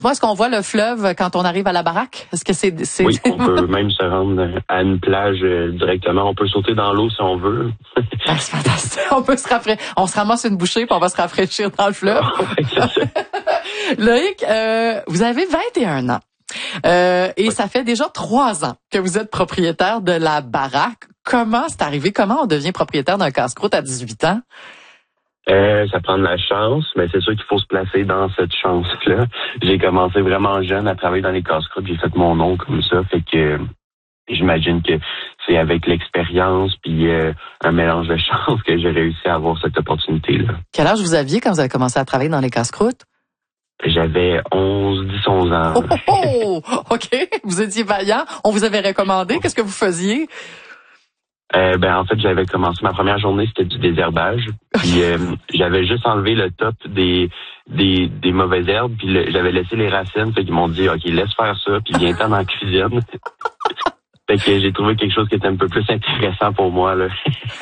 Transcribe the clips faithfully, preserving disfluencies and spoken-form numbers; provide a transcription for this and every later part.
Moi, est-ce qu'on voit le fleuve quand on arrive à la baraque? Est-ce que c'est... c'est... Oui, on peut même se rendre à une plage euh, directement. On peut sauter dans l'eau si on veut. Ah, c'est fantastique. On peut se rafraîchir. On se ramasse une bouchée puis on va se rafraîchir dans le fleuve. Ouais, c'est ça. Loïc, euh, vous avez vingt et un ans. Euh, et oui. Ça fait déjà trois ans que vous êtes propriétaire de la baraque. Comment c'est arrivé? Comment on devient propriétaire d'un casse-croûte à dix-huit ans? Euh, ça prend de la chance, mais c'est sûr qu'il faut se placer dans cette chance-là. J'ai commencé vraiment jeune à travailler dans les casse-croûtes. J'ai fait mon nom comme ça, fait que j'imagine que c'est avec l'expérience puis euh, un mélange de chance que j'ai réussi à avoir cette opportunité-là. Quel âge vous aviez quand vous avez commencé à travailler dans les casse-croûtes? J'avais onze, dix, onze ans. Oh, oh, oh! OK. Vous étiez vaillant. On vous avait recommandé. Qu'est-ce que vous faisiez? Euh, ben en fait, j'avais commencé ma première journée, c'était du désherbage. Puis euh, j'avais juste enlevé le top des des, des mauvaises herbes, puis le, j'avais laissé les racines. Fait qu'ils m'ont dit, OK, laisse faire ça, puis viens-t'en dans la cuisine. Fait que j'ai trouvé quelque chose qui était un peu plus intéressant pour moi, là.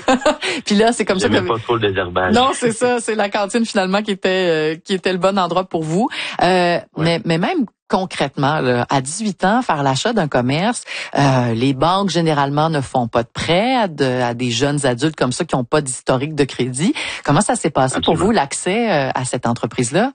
Puis là, c'est comme ça que... J'aimais pas trop le désherbage. Non, c'est ça. C'est la cantine, finalement, qui était, euh, qui était le bon endroit pour vous. Euh, ouais. mais, mais même concrètement, là, à dix-huit ans, faire l'achat d'un commerce, euh, les banques, généralement, ne font pas de prêts à, de, à des jeunes adultes comme ça qui n'ont pas d'historique de crédit. Comment ça s'est passé Absolument. Pour vous, l'accès euh, à cette entreprise-là?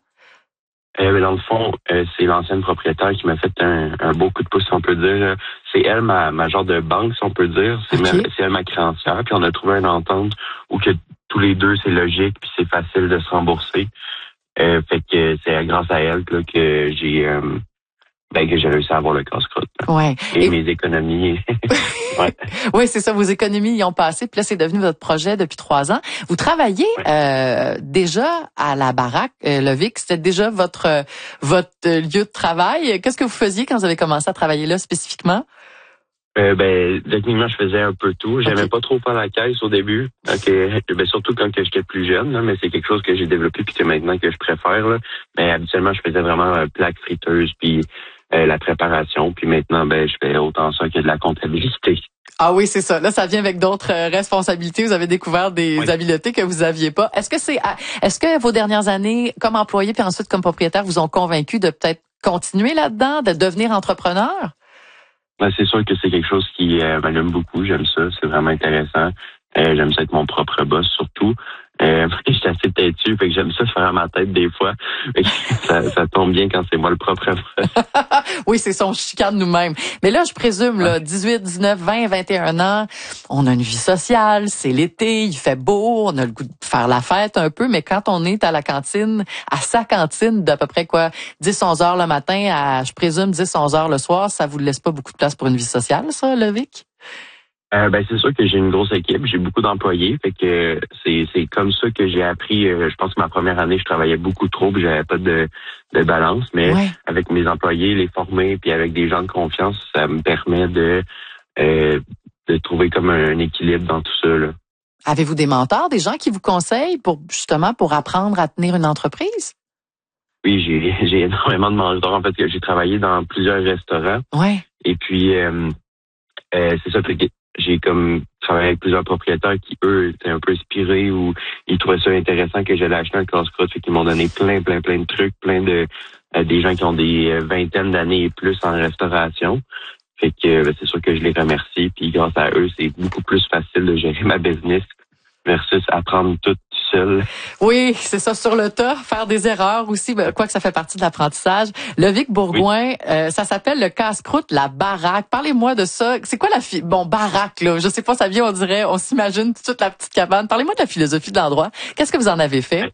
Euh, dans le fond, euh, c'est l'ancienne propriétaire qui m'a fait un, un beau coup de pouce, si on peut dire. C'est elle, ma, ma genre de banque, si on peut dire. C'est, okay. ma, c'est elle, ma créancière. Puis on a trouvé une entente où que tous les deux, c'est logique, puis c'est facile de se rembourser. Euh, fait que c'est grâce à elle là, que j'ai euh, ben, que j'ai réussi à avoir le casse-croûte. Ouais. Et, Et mes économies. ouais. Oui, c'est ça. Vos économies y ont passé. Puis là, c'est devenu votre projet depuis trois ans. Vous travaillez ouais. euh, déjà à la baraque, euh, Loïc. C'était déjà votre votre lieu de travail. Qu'est-ce que vous faisiez quand vous avez commencé à travailler là spécifiquement? Euh, ben, techniquement, je faisais un peu tout. J'aimais okay. pas trop faire la caisse au début. Okay. Ben, surtout quand que j'étais plus jeune, là, mais c'est quelque chose que j'ai développé puis que maintenant que je préfère, là. Mais habituellement, je faisais vraiment euh, plaque friteuse puis euh, la préparation. Puis maintenant, ben, je fais autant ça que de la comptabilité. Ah oui, c'est ça. Là, ça vient avec d'autres euh, responsabilités. Vous avez découvert des oui. habiletés que vous aviez pas. Est-ce que c'est, est-ce que vos dernières années, comme employé puis ensuite comme propriétaire, vous ont convaincu de peut-être continuer là-dedans, de devenir entrepreneur? Ben, c'est sûr que c'est quelque chose qui euh, m'allume beaucoup. J'aime ça. C'est vraiment intéressant. Euh, j'aime ça être mon propre boss, surtout. Euh, je suis assez têtu, fait que j'aime ça faire à ma tête des fois. ça, ça tombe bien quand c'est moi le propre boss. Oui, c'est son chicane nous-mêmes. Mais là, je présume, là, dix-huit, dix-neuf, vingt, vingt et un ans, on a une vie sociale, c'est l'été, il fait beau, on a le goût de faire la fête un peu, mais quand on est à la cantine, à sa cantine d'à peu près quoi, dix, onze heures le matin, à, je présume, dix, onze heures le soir, ça vous laisse pas beaucoup de place pour une vie sociale, ça, Loïc? Euh, ben c'est sûr que j'ai une grosse équipe, j'ai beaucoup d'employés, fait que c'est c'est comme ça que j'ai appris. Euh, je pense que ma première année, je travaillais beaucoup trop, puis j'avais pas de de balance, mais ouais. avec mes employés, les former, puis avec des gens de confiance, ça me permet de euh, de trouver comme un équilibre dans tout ça là. Avez-vous des mentors, des gens qui vous conseillent pour justement pour apprendre à tenir une entreprise? Oui, j'ai j'ai énormément de mentors. En fait, j'ai travaillé dans plusieurs restaurants. Ouais. Et puis euh, euh, c'est ça que j'ai comme travaillé avec plusieurs propriétaires qui, eux, étaient un peu inspirés ou ils trouvaient ça intéressant que j'allais acheter un casse-croûte. Fait qu'ils m'ont donné plein, plein, plein de trucs, plein de euh, des gens qui ont des vingtaines d'années et plus en restauration. Fait que ben, c'est sûr que je les remercie. Puis grâce à eux, c'est beaucoup plus facile de gérer ma business versus apprendre tout seul. Oui, c'est ça, sur le tas, faire des erreurs aussi, quoi que ça fait partie de l'apprentissage. Loïc Bourgouin, oui. euh, ça s'appelle le casse-croûte, la baraque. Parlez-moi de ça. C'est quoi la fi- bon baraque là Je sais pas, ça vient, on dirait, on s'imagine toute la petite cabane. Parlez-moi de la philosophie de l'endroit. Qu'est-ce que vous en avez fait?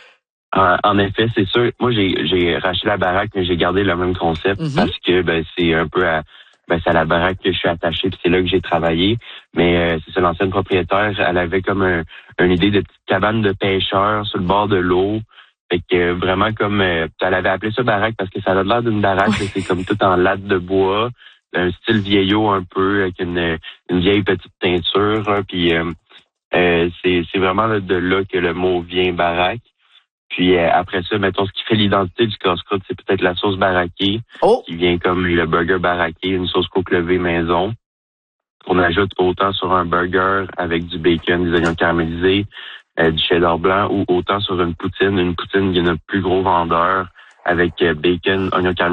Euh, en effet, c'est sûr. Moi, j'ai j'ai racheté la baraque, mais j'ai gardé le même concept mm-hmm. parce que ben c'est un peu à Ben, c'est à la baraque que je suis attaché, puis c'est là que j'ai travaillé. Mais euh, c'est ça, l'ancienne propriétaire, elle avait comme un, une idée de petite cabane de pêcheurs sur le bord de l'eau. Fait que euh, vraiment comme euh, elle avait appelé ça baraque parce que ça a l'air d'une baraque, c'est comme tout en latte de bois, un style vieillot un peu, avec une, une vieille petite teinture. Hein, puis euh, euh, c'est, c'est vraiment là, de là que le mot vient baraque. Puis euh, après ça, mettons, ce qui fait l'identité du casse-croûte, c'est peut-être la sauce baraquée, oh. qui vient comme le burger baraqué, une sauce côte levée maison. On ajoute autant sur un burger avec du bacon, des oignons caramélisés, euh, du cheddar blanc, ou autant sur une poutine, une poutine qui est notre plus gros vendeur, avec bacon, oignon